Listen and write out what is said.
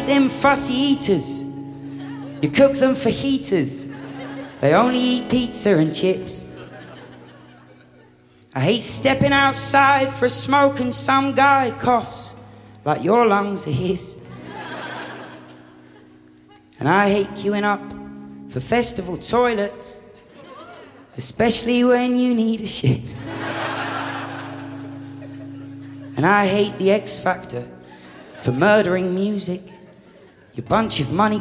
hate them fussy eaters. You cook them for heaters. They only eat pizza and chips. I hate stepping outside for a smoke and some guy coughs like your lungs are his. And I hate queuing up for festival toilets, especially when you need a shit. And I hate the X Factor for murdering music. You bunch of money